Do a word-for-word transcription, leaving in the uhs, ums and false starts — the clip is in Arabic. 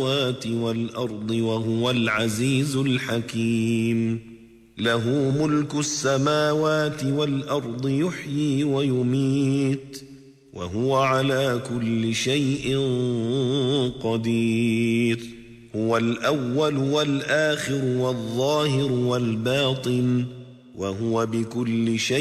والأرض وهو العزيز الحكيم. له ملك السماوات والأرض يحيي ويميت وهو على كل شيء قدير. هو الأول والآخر والظاهر والباطن وهو بكل شيء